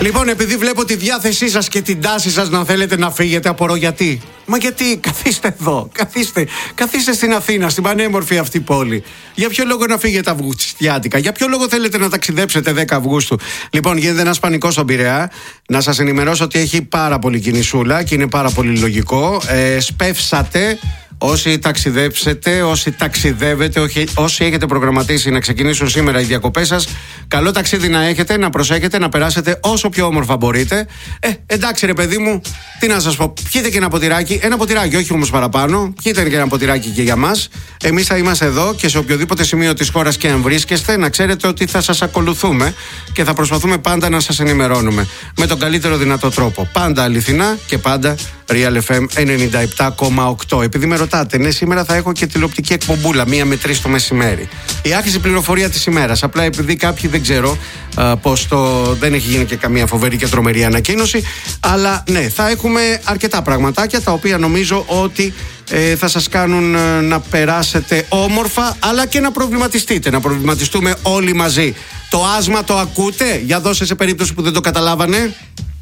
Λοιπόν, επειδή βλέπω τη διάθεσή σας και την τάση σας να θέλετε να φύγετε, απορώ γιατί. Μα γιατί, καθίστε εδώ, καθίστε στην Αθήνα, στην πανέμορφη αυτή πόλη. Για ποιο λόγο να φύγετε Αυγουστιάτικα, για ποιο λόγο θέλετε να ταξιδέψετε 10 Αυγούστου. Λοιπόν, γίνεται ένας πανικός στον Πειραιά. Να σας ενημερώσω ότι έχει πάρα πολύ κινησούλα και είναι πάρα πολύ λογικό. Σπεύσατε. Όσοι ταξιδέψετε, όσοι ταξιδεύετε, όσοι έχετε προγραμματίσει να ξεκινήσουν σήμερα οι διακοπές σας, καλό ταξίδι να έχετε, να προσέχετε, να περάσετε όσο πιο όμορφα μπορείτε. Εντάξει ρε παιδί μου, τι να σας πω, πιείτε και ένα ποτηράκι, όχι όμως παραπάνω, πιείτε και ένα ποτηράκι και για μας. Εμείς θα είμαστε εδώ και σε οποιοδήποτε σημείο της χώρας και αν βρίσκεστε, να ξέρετε ότι θα σας ακολουθούμε και θα προσπαθούμε πάντα να σας ενημερώνουμε με τον καλύτερο δυνατό τρόπο. Πάντα αληθινά και πάντα Real FM 97,8. Επειδή με ρωτάτε, ναι, σήμερα θα έχω και τηλεοπτική εκπομπούλα 1 με 3 το μεσημέρι. Η άρχιση πληροφορία της ημέρας. Απλά επειδή κάποιοι δεν ξέρω πως δεν έχει γίνει και καμία φοβερή και τρομερή ανακοίνωση. Αλλά ναι, θα έχουμε αρκετά πραγματάκια τα οποία νομίζω ότι θα σας κάνουν να περάσετε όμορφα, αλλά και να προβληματιστείτε. Να προβληματιστούμε όλοι μαζί. Το άσμα το ακούτε? Για δώσε σε περίπτωση που δεν το καταλάβανε.